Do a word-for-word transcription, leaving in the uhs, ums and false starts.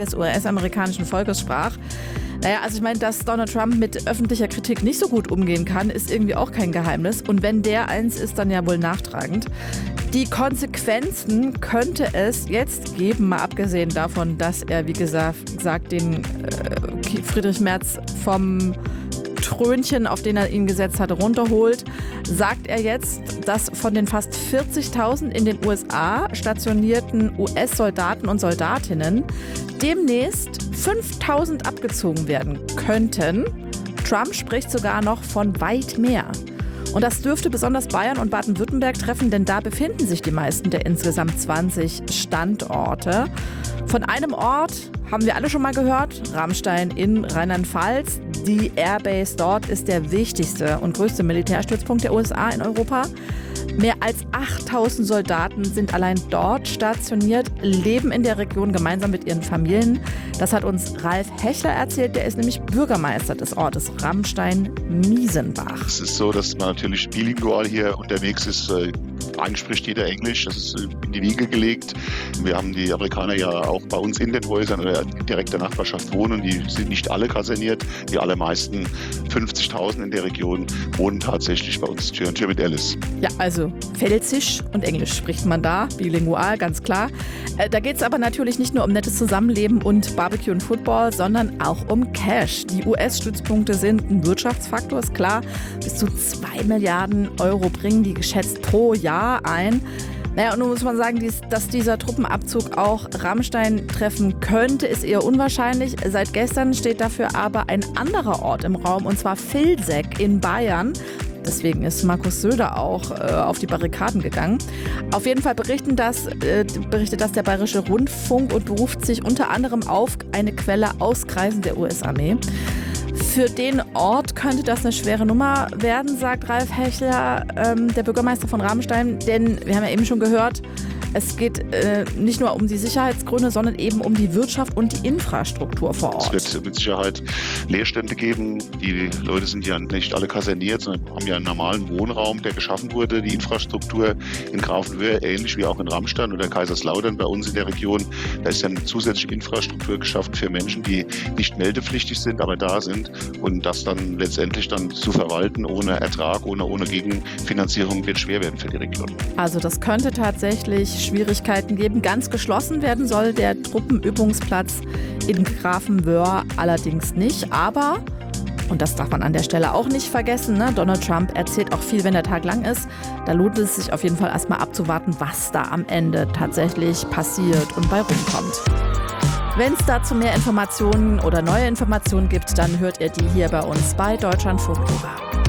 des U S-amerikanischen Volkes sprach. Naja, also ich meine, dass Donald Trump mit öffentlicher Kritik nicht so gut umgehen kann, ist irgendwie auch kein Geheimnis. Und wenn der eins ist, dann ja wohl nachtragend. Die Konsequenzen könnte es jetzt geben, mal abgesehen davon, dass er, wie gesagt, sagt, den äh, Friedrich Merz vom Trönchen, auf den er ihn gesetzt hatte, runterholt, sagt er jetzt, dass von den fast vierzigtausend in den U S A stationierten U S-Soldaten und Soldatinnen demnächst fünftausend abgezogen werden könnten. Trump spricht sogar noch von weit mehr. Und das dürfte besonders Bayern und Baden-Württemberg treffen, denn da befinden sich die meisten der insgesamt zwanzig Standorte. Von einem Ort haben wir alle schon mal gehört, Ramstein in Rheinland-Pfalz. Die Airbase dort ist der wichtigste und größte Militärstützpunkt der U S A in Europa. Mehr als achttausend Soldaten sind allein dort stationiert, leben in der Region gemeinsam mit ihren Familien. Das hat uns Ralf Hechler erzählt, der ist nämlich Bürgermeister des Ortes Ramstein-Miesenbach. Es ist so, dass man natürlich bilingual hier unterwegs ist. Eigentlich spricht jeder Englisch, das ist in die Wiege gelegt. Wir haben die Amerikaner ja auch bei uns in den Häusern oder direkt der Nachbarschaft wohnen. Die sind nicht alle kaserniert, die allermeisten, fünfzigtausend in der Region, wohnen tatsächlich bei uns Tür an Tür mit Alice. Ja, also Pfälzisch und Englisch spricht man da, bilingual, ganz klar. Da geht es aber natürlich nicht nur um nettes Zusammenleben und Barbecue und Football, sondern auch um Cash. Die U S-Stützpunkte sind ein Wirtschaftsfaktor, ist klar. Bis zu zwei Milliarden Euro bringen die geschätzt pro Jahr ein. Naja, und nun muss man sagen, dass dieser Truppenabzug auch Ramstein treffen könnte, ist eher unwahrscheinlich. Seit gestern steht dafür aber ein anderer Ort im Raum, und zwar Vilseck in Bayern. Deswegen ist Markus Söder auch äh, auf die Barrikaden gegangen. Auf jeden Fall berichten das, äh, berichtet das der Bayerische Rundfunk und beruft sich unter anderem auf eine Quelle aus Kreisen der U S-Armee. Für den Ort könnte das eine schwere Nummer werden, sagt Ralf Hechler, ähm, der Bürgermeister von Ramstein. Denn wir haben ja eben schon gehört, es geht äh, nicht nur um die Sicherheitsgründe, sondern eben um die Wirtschaft und die Infrastruktur vor Ort. Es wird mit Sicherheit Leerstände geben. Die Leute sind ja nicht alle kaserniert, sondern haben ja einen normalen Wohnraum, der geschaffen wurde. Die Infrastruktur in Grafenwöhr, ähnlich wie auch in Ramstein oder Kaiserslautern bei uns in der Region, da ist ja eine zusätzliche Infrastruktur geschaffen für Menschen, die nicht meldepflichtig sind, aber da sind. Und das dann letztendlich dann zu verwalten ohne Ertrag, ohne, ohne Gegenfinanzierung, wird schwer werden für die Region. Also das könnte tatsächlich Schwierigkeiten geben. Ganz geschlossen werden soll der Truppenübungsplatz in Grafenwöhr allerdings nicht. Aber, und das darf man an der Stelle auch nicht vergessen, ne? Donald Trump erzählt auch viel, wenn der Tag lang ist. Da lohnt es sich auf jeden Fall erstmal abzuwarten, was da am Ende tatsächlich passiert und bei rumkommt. Wenn es dazu mehr Informationen oder neue Informationen gibt, dann hört ihr die hier bei uns bei Deutschlandfunk Nova.